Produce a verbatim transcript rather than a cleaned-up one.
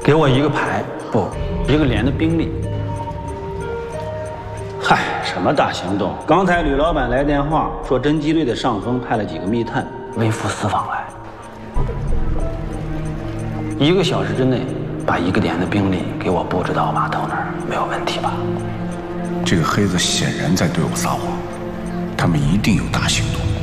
给我一个排，不，一个连的兵力。嗨，什么大行动？刚才吕老板来电话说，侦缉队的上峰派了几个密探微服私访来，一个小时之内把一个连的兵力给我布置到码头那儿，没有问题吧？ 这个黑子显然在对我撒谎，他们一定有大行动。